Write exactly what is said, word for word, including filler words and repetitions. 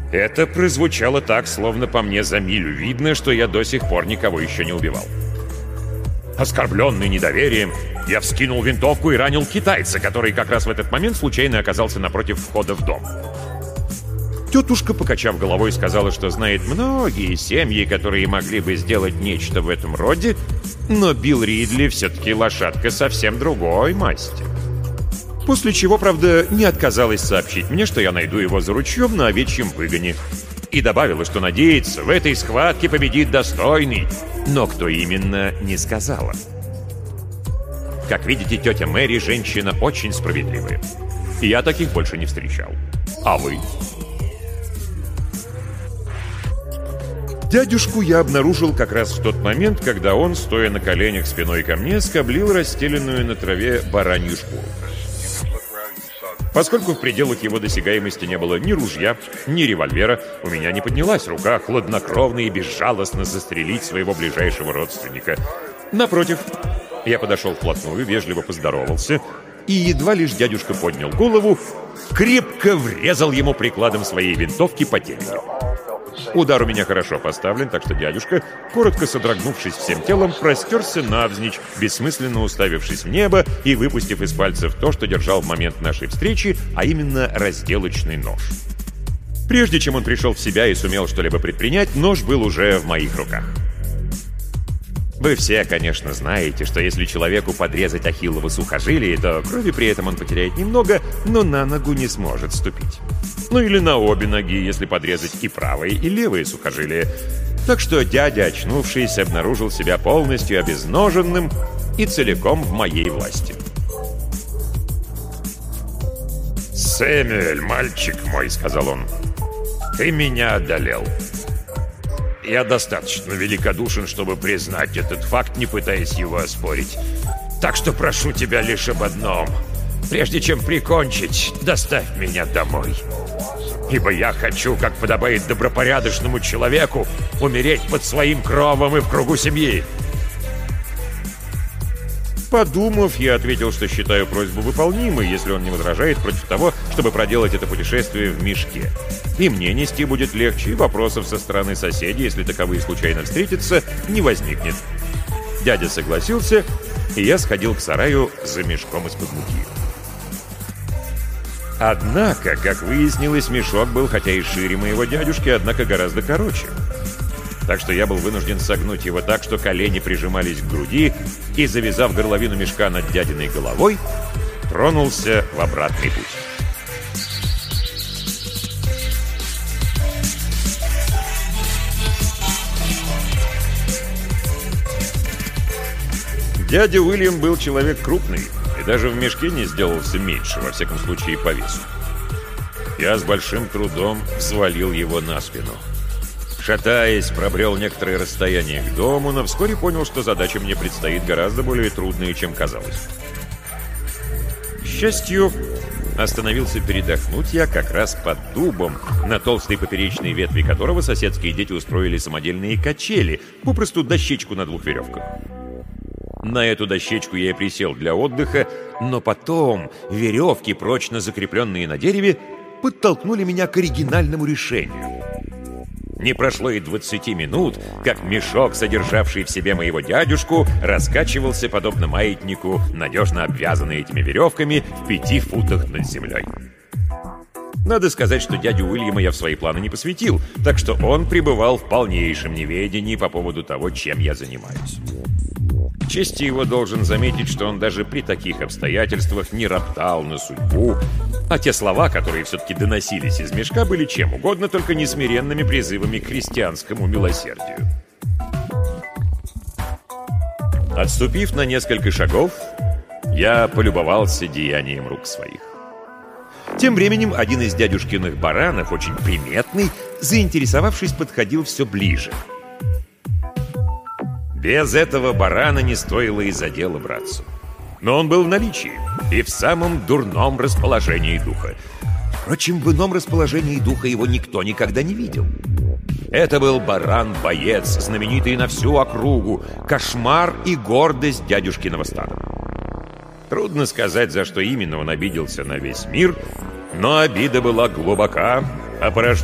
Это прозвучало так, словно по мне за милю видно, что я до сих пор никого еще не убивал. Оскорбленный недоверием, я вскинул винтовку и ранил китайца, который как раз в этот момент случайно оказался напротив входа в дом. Тетушка, покачав головой, сказала, что знает многие семьи, которые могли бы сделать нечто в этом роде, но Билл Ридли все-таки лошадка совсем другой масти. После чего, правда, не отказалась сообщить мне, что я найду его за ручьем на овечьем выгоне. И добавила, что надеется, в этой схватке победит достойный. Но кто именно, не сказала. Как видите, тетя Мэри женщина очень справедливая. И я таких больше не встречал. А вы? Дядюшку я обнаружил как раз в тот момент, когда он, стоя на коленях спиной ко мне, скоблил расстеленную на траве баранью шкуру. Поскольку в пределах его досягаемости не было ни ружья, ни револьвера, у меня не поднялась рука хладнокровно и безжалостно застрелить своего ближайшего родственника. Напротив, я подошел вплотную, вежливо поздоровался, и едва лишь дядюшка поднял голову, крепко врезал ему прикладом своей винтовки по темени. Удар у меня хорошо поставлен, так что дядюшка, коротко содрогнувшись всем телом, простерся навзничь, бессмысленно уставившись в небо и выпустив из пальцев то, что держал в момент нашей встречи, а именно разделочный нож. Прежде чем он пришел в себя и сумел что-либо предпринять, нож был уже в моих руках. Вы все, конечно, знаете, что если человеку подрезать ахиллово сухожилие, то крови при этом он потеряет немного, но на ногу не сможет ступить. Ну или на обе ноги, если подрезать и правое, и левое сухожилие. Так что дядя, очнувшись, обнаружил себя полностью обезноженным и целиком в моей власти. «Сэмюэль, мальчик мой», — сказал он, — «ты меня одолел. Я достаточно великодушен, чтобы признать этот факт, не пытаясь его оспорить. Так что прошу тебя лишь об одном. Прежде чем прикончить, доставь меня домой. Ибо я хочу, как подобает добропорядочному человеку, умереть под своим кровом и в кругу семьи». Подумав, я ответил, что считаю просьбу выполнимой, если он не возражает против того, чтобы проделать это путешествие в мешке. И мне нести будет легче, и вопросов со стороны соседей, если таковые случайно встретятся, не возникнет. Дядя согласился, и я сходил к сараю за мешком из-под муки. Однако, как выяснилось, мешок был хотя и шире моего дядюшки, однако гораздо короче. Так что я был вынужден согнуть его так, что колени прижимались к груди, и, завязав горловину мешка над дядиной головой, тронулся в обратный путь. Дядя Уильям был человек крупный, и даже в мешке не сделался меньше, во всяком случае по весу. Я с большим трудом взвалил его на спину. Шатаясь, пробрел некоторое расстояние к дому, но вскоре понял, что задача мне предстоит гораздо более трудная, чем казалось. К счастью, остановился передохнуть я как раз под дубом, на толстой поперечной ветви которого соседские дети устроили самодельные качели, попросту дощечку на двух веревках. На эту дощечку я и присел для отдыха, но потом веревки, прочно закрепленные на дереве, подтолкнули меня к оригинальному решению. Не прошло и двадцати минут, как мешок, содержавший в себе моего дядюшку, раскачивался, подобно маятнику, надежно обвязанный этими веревками в пяти футах над землей. Надо сказать, что дядю Уильяма я в свои планы не посвятил, так что он пребывал в полнейшем неведении по поводу того, чем я занимаюсь. К чести его должен заметить, что он даже при таких обстоятельствах не роптал на судьбу, а те слова, которые все-таки доносились из мешка, были чем угодно, только не смиренными призывами к христианскому милосердию. Отступив на несколько шагов, я полюбовался деянием рук своих. Тем временем один из дядюшкиных баранов, очень приметный, заинтересовавшись, подходил все ближе. Без этого барана не стоило и за дело браться. Но он был в наличии и в самом дурном расположении духа. Впрочем, в ином расположении духа его никто никогда не видел. Это был баран-боец, знаменитый на всю округу, кошмар и гордость дядюшкиного стада. Трудно сказать, за что именно он обиделся на весь мир, но обида была глубока, а порождение